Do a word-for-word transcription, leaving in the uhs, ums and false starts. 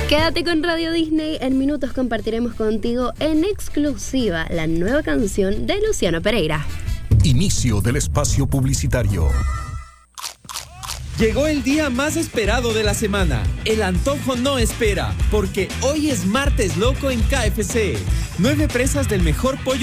Quédate con Radio Disney. En minutos compartiremos contigo en exclusiva la nueva canción de Luciano Pereira. Inicio del espacio publicitario. Llegó el día más esperado de la semana. El antojo no espera, porque hoy es martes loco en K F C. Nueve presas del mejor pollo